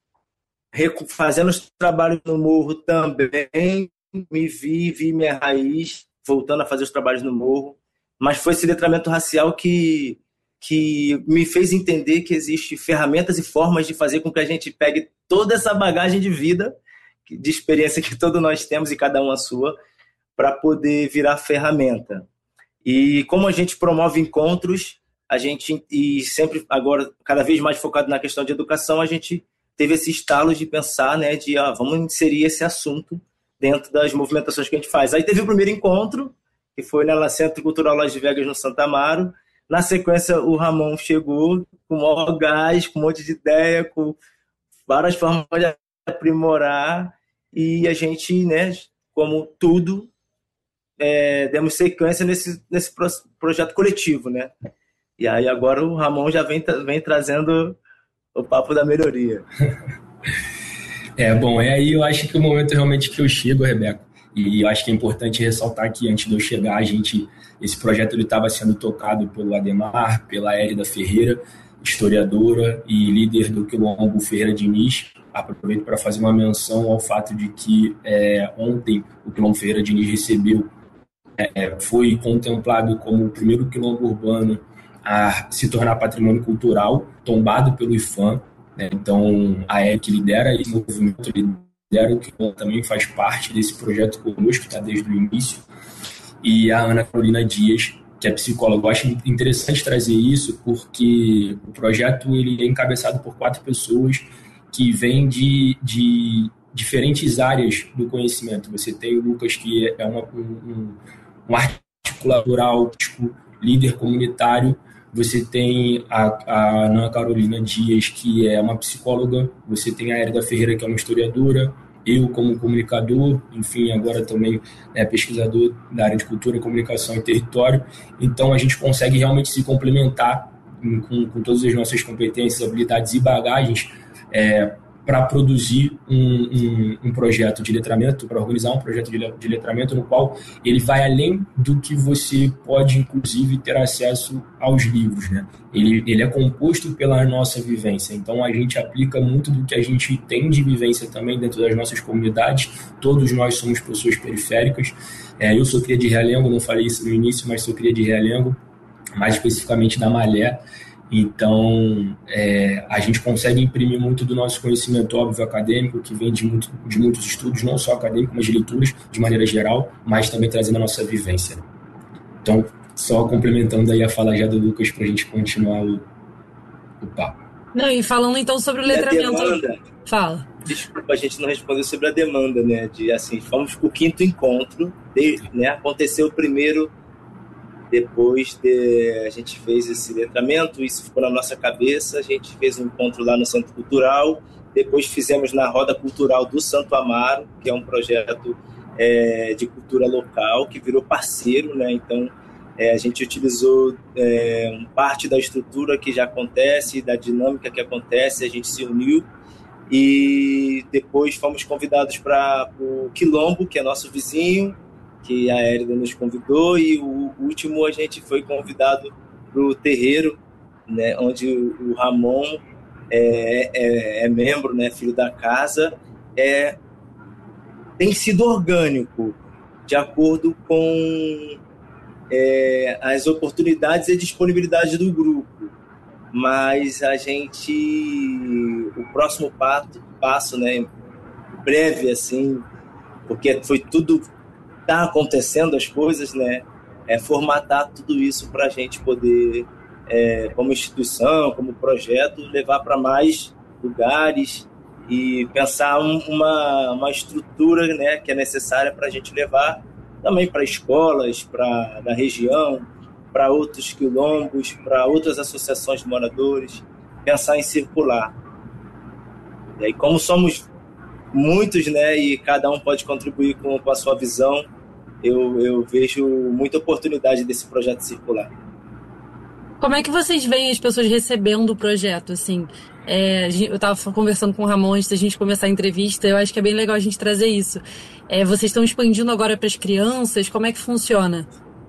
Fazendo os trabalhos no morro também, me vi, vi minha raiz, voltando a fazer os trabalhos no morro, mas foi esse letramento racial que, que me fez entender que existem ferramentas e formas de fazer com que a gente pegue toda essa bagagem de vida, de experiência que todos nós temos e cada um a sua, para poder virar ferramenta. E como a gente promove encontros, a gente, e sempre agora cada vez mais focado na questão de educação, a gente teve esse estalo de pensar, né, de ah, vamos inserir esse assunto dentro das movimentações que a gente faz. Aí teve o primeiro encontro, que foi no Centro Cultural Las Vegas, no Santa Amaro. Na sequência, o Ramon chegou com o maior gás, com um monte de ideia, com várias formas de aprimorar, e a gente, né, como tudo, é, demos sequência nesse, nesse projeto coletivo, né? E aí agora o Ramon já vem, vem trazendo o papo da melhoria. É, bom, é aí eu acho que o momento realmente que eu chego, Rebeca, E eu acho que é importante ressaltar que antes de eu chegar, a gente, esse projeto estava sendo tocado pelo Ademar, pela Érida Ferreira, historiadora e líder do Quilombo Ferreira Diniz. Aproveito para fazer uma menção ao fato de que é, ontem o Quilombo Ferreira Diniz recebeu, é, foi contemplado como o primeiro quilombo urbano a se tornar patrimônio cultural, tombado pelo I F A M. Né? Então, a E C lidera esse movimento, lidera o Quilombo, também faz parte desse projeto conosco, está desde o início. E a Ana Carolina Dias, que é psicóloga. Eu acho interessante trazer isso porque o projeto ele é encabeçado por quatro pessoas que vêm de, de diferentes áreas do conhecimento. Você tem o Lucas, que é uma, um, um articulador, líder comunitário. Você tem a, a Ana Carolina Dias, que é uma psicóloga. Você tem a Érida Ferreira, que é uma historiadora. Eu, como comunicador, enfim, agora também é pesquisador da área de cultura, comunicação e território. Então, a gente consegue realmente se complementar com, com todas as nossas competências, habilidades e bagagens é, para produzir um, um, um projeto de letramento, para organizar um projeto de, de letramento no qual ele vai além do que você pode, inclusive, ter acesso aos livros, né? Ele, ele é composto pela nossa vivência, então a gente aplica muito do que a gente tem de vivência também dentro das nossas comunidades. Todos nós somos pessoas periféricas. É, eu sou cria de Realengo, não falei isso no início, mas sou cria de Realengo, mais especificamente da Malé. Então, é, a gente consegue imprimir muito do nosso conhecimento, óbvio, acadêmico, que vem de, muito, de muitos estudos, não só acadêmicos, mas de leituras, de maneira geral, mas também trazendo a nossa vivência. Então, só complementando aí a fala já do Lucas para a gente continuar o, o papo. Não, e falando então sobre o letramento... Demanda, Fala. Desculpa, a gente não respondeu sobre a demanda, né? De, assim, fomos para o quinto encontro, de, né? Aconteceu o primeiro... Depois de, a gente fez esse letramento, isso ficou na nossa cabeça, a gente fez um encontro lá no Centro Cultural, depois fizemos na Roda Cultural do Santo Amaro, que é um projeto é, de cultura local, que virou parceiro, né? Então, é, a gente utilizou é, parte da estrutura que já acontece, da dinâmica que acontece, a gente se uniu e depois fomos convidados para o Quilombo, que é nosso vizinho, que a Érida nos convidou, e o último a gente foi convidado para o terreiro, né, onde o Ramon é, é, é membro, né, filho da casa. É, tem sido orgânico, de acordo com é, as oportunidades e disponibilidade do grupo, mas a gente, o próximo passo, passo, né, breve, assim, porque foi tudo... está acontecendo as coisas, né? É formatar tudo isso para a gente poder, é, como instituição, como projeto, levar para mais lugares e pensar um, uma, uma estrutura, né, que é necessária para a gente levar também para escolas, para na região, para outros quilombos, para outras associações de moradores, pensar em circular. E aí, como somos muitos, né, e cada um pode contribuir com, com a sua visão, Eu, eu vejo muita oportunidade desse projeto circular. Como é que vocês veem as pessoas recebendo o projeto? Assim, é, eu estava conversando com o Ramon antes da gente começar a entrevista, eu acho que é bem legal a gente trazer isso. É, vocês estão expandindo agora para as crianças, como é que funciona?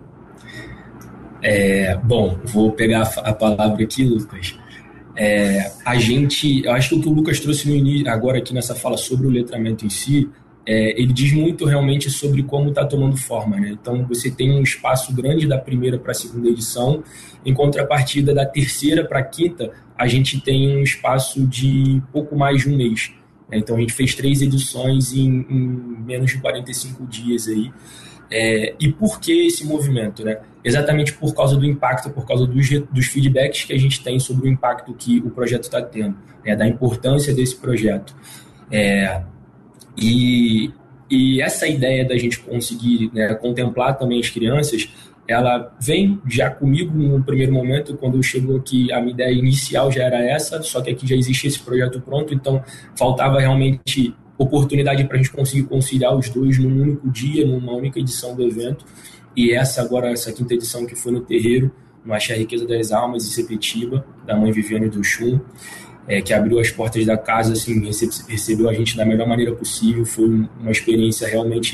É, bom, vou pegar a palavra aqui, Lucas. É, a gente, eu acho que o que o Lucas trouxe no início, agora aqui nessa fala sobre o letramento em si, É, ele diz muito realmente sobre como está tomando forma, né? Então, você tem um espaço grande da primeira para a segunda edição, em contrapartida da terceira para a quinta, a gente tem um espaço de pouco mais de um mês. Né? Então, a gente fez três edições em, em menos de quarenta e cinco dias aí. É, e por que esse movimento, né? Exatamente por causa do impacto, por causa dos, dos feedbacks que a gente tem sobre o impacto que o projeto está tendo, né? Da importância desse projeto. É... E, e essa ideia da gente conseguir, né, contemplar também as crianças, ela vem já comigo no primeiro momento, quando eu chego aqui, a minha ideia inicial já era essa, só que aqui já existe esse projeto pronto, então faltava realmente oportunidade para a gente conseguir conciliar os dois num único dia, numa única edição do evento, e essa agora, essa quinta edição que foi no terreiro, no Axé Riqueza das Almas, em Sepetiba, da mãe Viviane do Chum, É, que abriu as portas da casa, assim, recebe, recebeu a gente da melhor maneira possível. Foi uma experiência realmente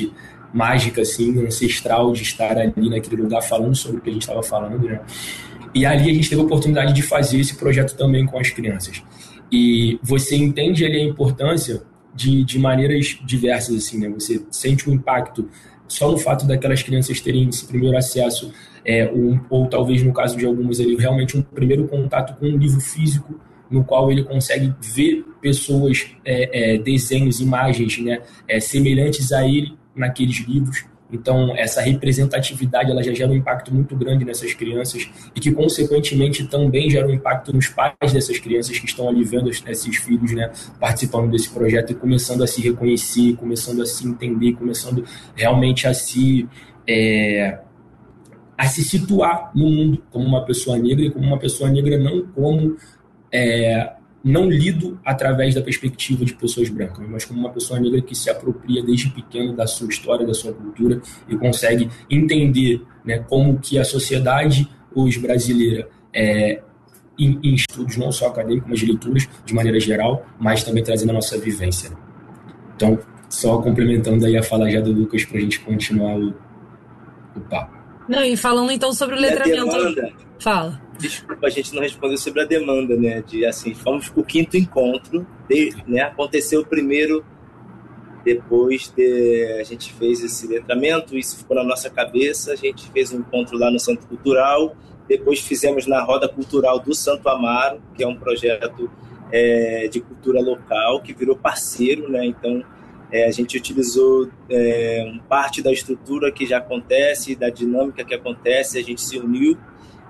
mágica, assim, ancestral de estar ali naquele lugar falando sobre o que a gente estava falando, né? E ali a gente teve a oportunidade de fazer esse projeto também com as crianças. E você entende ali a importância de, de maneiras diversas, assim, né? Você sente um impacto só no fato daquelas crianças terem esse primeiro acesso, é, um, ou talvez no caso de algumas ali, realmente um primeiro contato com um livro físico, no qual ele consegue ver pessoas, é, é, desenhos, imagens, né, é, semelhantes a ele naqueles livros. Então, essa representatividade ela já gera um impacto muito grande nessas crianças e que, consequentemente, também gera um impacto nos pais dessas crianças que estão ali vendo esses filhos, né, participando desse projeto e começando a se reconhecer, começando a se entender, começando realmente a se, é, a se situar no mundo como uma pessoa negra e como uma pessoa negra não como... É, não lido através da perspectiva de pessoas brancas, mas como uma pessoa negra que se apropria desde pequeno da sua história, da sua cultura e consegue entender, né, como que a sociedade hoje brasileira, é, em, em estudos não só acadêmicos, mas de leituras de maneira geral, mas também trazendo a nossa vivência. Então, só complementando aí a fala já do Lucas para a gente continuar o, o papo. Não, e falando então sobre o letramento... Fala. Desculpa, a gente não respondeu sobre a demanda, né? De, assim, fomos para o quinto encontro, de, né? Aconteceu o primeiro, depois de, a gente fez esse letramento, isso ficou na nossa cabeça, a gente fez um encontro lá no Centro Cultural, depois fizemos na Roda Cultural do Santo Amaro, que é um projeto é, de cultura local, que virou parceiro, né? Então, é, a gente utilizou é, parte da estrutura que já acontece, da dinâmica que acontece, a gente se uniu,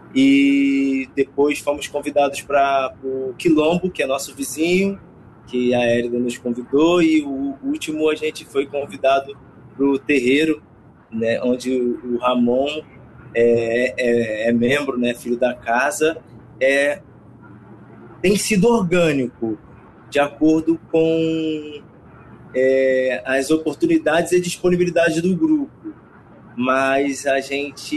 e depois fomos convidados para o Quilombo, que é nosso vizinho, que a Érida nos convidou, e o último a gente foi convidado para o terreiro, né, onde o Ramon é, é, é membro, né, filho da casa. É, tem sido orgânico, de acordo com é, as oportunidades e disponibilidade do grupo. Mas a gente,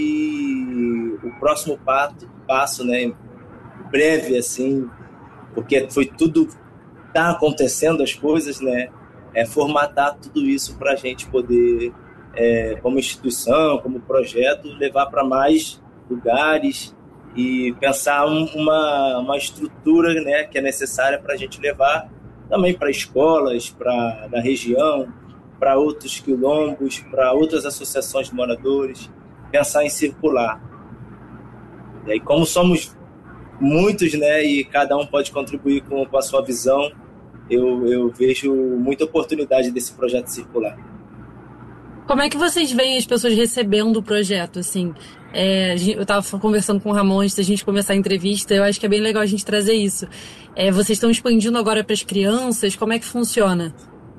o próximo passo, passo, né, breve, assim, porque foi tudo, tá acontecendo as coisas, né, é formatar tudo isso para a gente poder, é, como instituição, como projeto, levar para mais lugares e pensar um, uma, uma estrutura, né, que é necessária para a gente levar também para escolas, para da região, para outros quilombos, para outras associações de moradores, pensar em circular. E aí, como somos muitos, né, e cada um pode contribuir com, com a sua visão, eu, eu vejo muita oportunidade desse projeto circular. Como é que vocês veem as pessoas recebendo o projeto, assim? É, eu estava conversando com o Ramon antes da gente começar a entrevista, eu acho que é bem legal a gente trazer isso. É, vocês estão expandindo agora para as crianças, como é que funciona?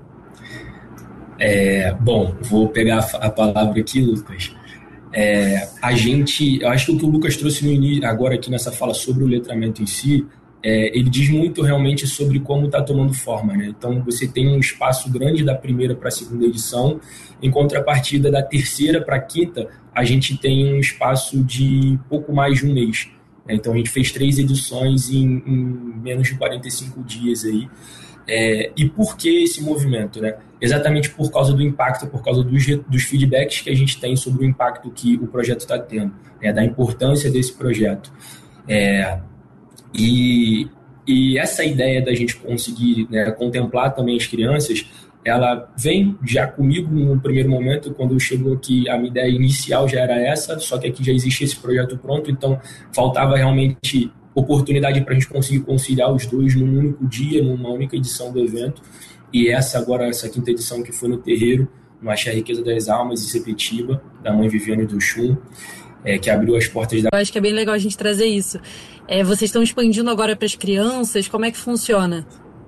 É, bom, vou pegar a palavra aqui, Lucas. É, a gente, eu acho que o que o Lucas trouxe no início, agora aqui nessa fala sobre o letramento em si, é, ele diz muito realmente sobre como está tomando forma, né? Então você tem um espaço grande da primeira para a segunda edição, em contrapartida da terceira para a quinta, a gente tem um espaço de pouco mais de um mês. Né? Então a gente fez três edições em, em menos de quarenta e cinco dias aí. É, e por que esse movimento, né? Exatamente por causa do impacto, por causa dos, dos feedbacks que a gente tem sobre o impacto que o projeto está tendo, né? Da importância desse projeto. É, e, e essa ideia da gente conseguir, né, contemplar também as crianças, ela vem já comigo no primeiro momento, quando eu chego aqui, a minha ideia inicial já era essa, só que aqui já existe esse projeto pronto, então faltava realmente oportunidade para a gente conseguir conciliar os dois num único dia, numa única edição do evento. E essa agora, essa quinta edição que foi no terreiro, no Axé a Riqueza das Almas, em Sepetiba, da mãe Viviane do Xum, é, que abriu as portas da... Eu acho que é bem legal a gente trazer isso. É, vocês estão expandindo agora para as crianças, como é que funciona?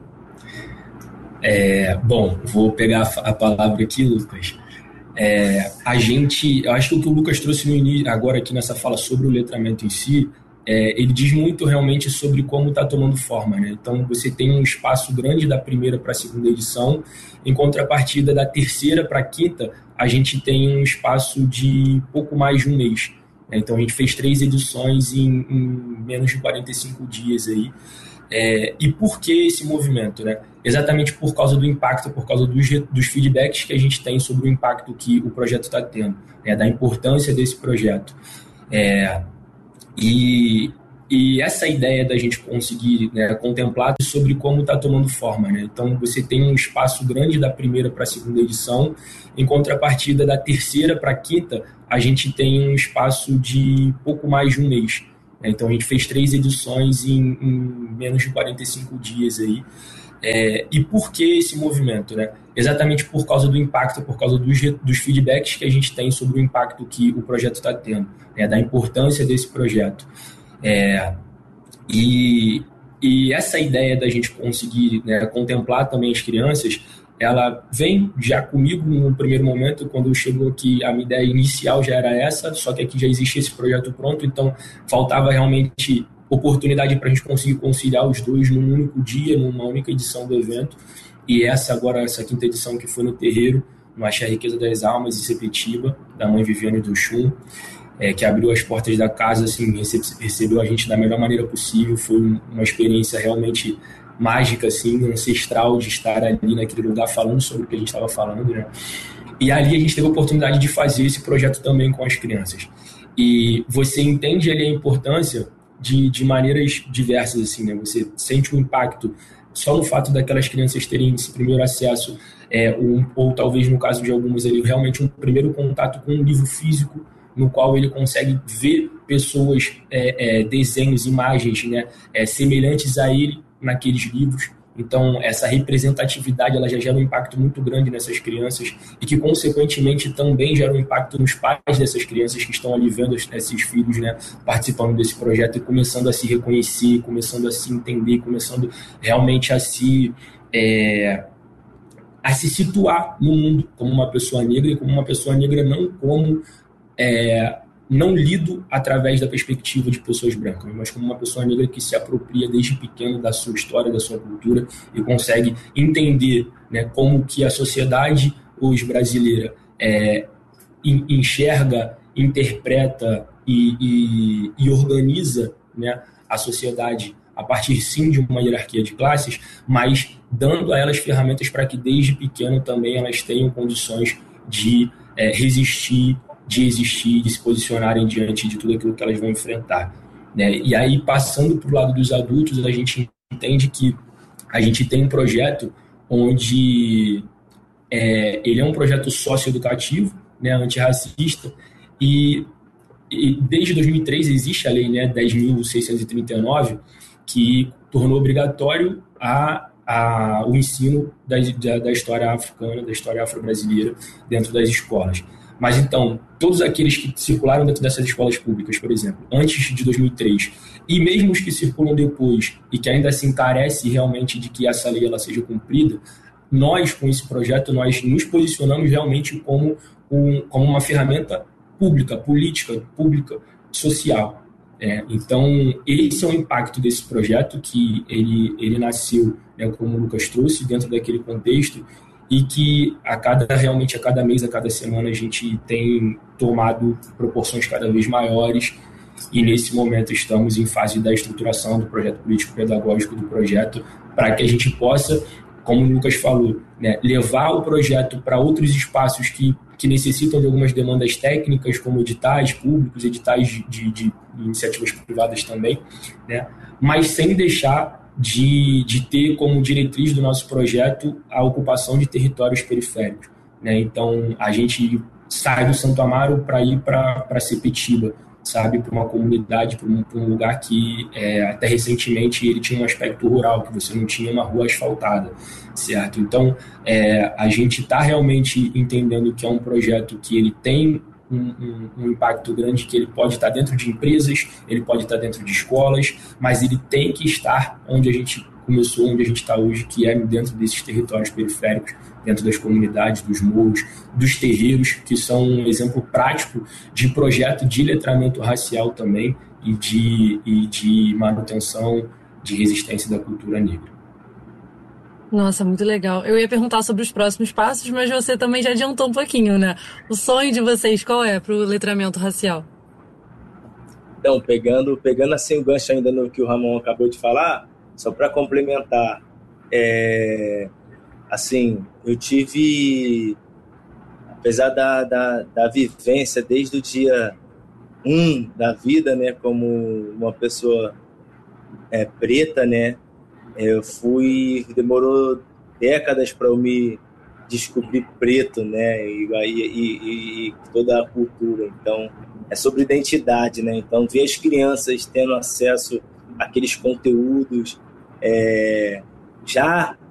É, bom, vou pegar a palavra aqui, Lucas. É, a gente, eu acho que o que o Lucas trouxe no início, agora aqui nessa fala sobre o letramento em si, É, ele diz muito realmente sobre como está tomando forma, né? Então você tem um espaço grande da primeira para a segunda edição, em contrapartida da terceira para a quinta, a gente tem um espaço de pouco mais de um mês. Né? Então a gente fez três edições em, em menos de quarenta e cinco dias aí. É, e por que esse movimento, né? Exatamente por causa do impacto, por causa dos, dos feedbacks que a gente tem sobre o impacto que o projeto está tendo, né? Da importância desse projeto. É, e, e essa ideia da gente conseguir, né, contemplar sobre como está tomando forma, né? Então, você tem um espaço grande da primeira para a segunda edição, em contrapartida da terceira para a quinta, a gente tem um espaço de pouco mais de um mês. Né? Então, a gente fez três edições em, em menos de quarenta e cinco dias aí. É, e por que esse movimento, né? Exatamente por causa do impacto, por causa dos, dos feedbacks que a gente tem sobre o impacto que o projeto está tendo, né? Da importância desse projeto. É, e, e essa ideia da gente conseguir, né, contemplar também as crianças, ela vem já comigo no primeiro momento, quando eu chego aqui, a minha ideia inicial já era essa, só que aqui já existe esse projeto pronto, então faltava realmente oportunidade para a gente conseguir conciliar os dois num único dia, numa única edição do evento. E essa agora, essa quinta edição que foi no terreiro, no Axé Riqueza das Almas, em Sepetiba, da mãe Viviane do Chum, é, que abriu as portas da casa, assim, recebe, recebeu a gente da melhor maneira possível. Foi uma experiência realmente mágica, assim, ancestral, de estar ali naquele lugar falando sobre o que a gente estava falando, né? E ali a gente teve a oportunidade de fazer esse projeto também com as crianças. E você entende ali a importância De, de maneiras diversas, assim, né? Você sente um impacto só no fato daquelas crianças terem esse primeiro acesso, é, um, ou talvez no caso de algumas ali, realmente um primeiro contato com um livro físico, no qual ele consegue ver pessoas, é, é, desenhos, imagens, né, é, semelhantes a ele naqueles livros. Então, essa representatividade, ela já gera um impacto muito grande nessas crianças e que, consequentemente, também gera um impacto nos pais dessas crianças que estão ali vendo esses filhos, né, participando desse projeto e começando a se reconhecer, começando a se entender, começando realmente a se, é, a se situar no mundo como uma pessoa negra e como uma pessoa negra não como... É, não lido através da perspectiva de pessoas brancas, mas como uma pessoa negra que se apropria desde pequeno da sua história, da sua cultura e consegue entender, né, como que a sociedade hoje brasileira é, enxerga, interpreta e, e, e organiza, né, a sociedade a partir, sim, de uma hierarquia de classes, mas dando a elas ferramentas para que desde pequeno também elas tenham condições de é, resistir, de existir, de se posicionarem diante de tudo aquilo que elas vão enfrentar, né? E aí, passando para o lado dos adultos, a gente entende que a gente tem um projeto onde é, ele é um projeto socioeducativo, né, antirracista, e, e desde dois mil e três existe a lei, né, dez mil seiscentos e trinta e nove, que tornou obrigatório a, a, o ensino da, da, da história africana, da história afro-brasileira dentro das escolas. Mas, então, todos aqueles que circularam dentro dessas escolas públicas, por exemplo, antes de dois mil e três, e mesmo os que circulam depois e que ainda assim carece realmente de que essa lei ela seja cumprida, nós, com esse projeto, nós nos posicionamos realmente como, um, como uma ferramenta pública, política, pública, social. É, então, esse é o impacto desse projeto, que ele, ele nasceu, né, como o Lucas trouxe, dentro daquele contexto, e que a cada, realmente a cada mês, a cada semana, a gente tem tomado proporções cada vez maiores, e nesse momento estamos em fase da estruturação do projeto político-pedagógico do projeto, para que a gente possa, como o Lucas falou, né, levar o projeto para outros espaços que, que necessitam de algumas demandas técnicas, como editais públicos, editais de, de, de iniciativas privadas também, né, mas sem deixar De, de ter como diretriz do nosso projeto a ocupação de territórios periféricos, né? Então, a gente sai do Santo Amaro para ir para Sepetiba, sabe? Para uma comunidade, para um, um lugar que é, até recentemente ele tinha um aspecto rural, que você não tinha uma rua asfaltada, certo? Então, é, a gente está realmente entendendo que é um projeto que ele tem Um, um, um impacto grande, que ele pode estar dentro de empresas, ele pode estar dentro de escolas, mas ele tem que estar onde a gente começou, onde a gente está hoje, que é dentro desses territórios periféricos, dentro das comunidades, dos morros, dos terreiros, que são um exemplo prático de projeto de letramento racial também e de, e de manutenção de resistência da cultura negra. Nossa, muito legal. Eu ia perguntar sobre os próximos passos, mas você também já adiantou um pouquinho, né? O sonho de vocês, qual é para o letramento racial? Então, pegando, pegando assim o gancho ainda no que o Ramon acabou de falar, só para complementar, é, assim, eu tive, apesar da, da, da vivência desde o dia um da vida, né, como uma pessoa é, preta, né, eu fui, demorou décadas para eu me descobrir preto, né, e, e, e toda a cultura. Então, é sobre identidade, né? Então, ver as crianças tendo acesso àqueles conteúdos, é, já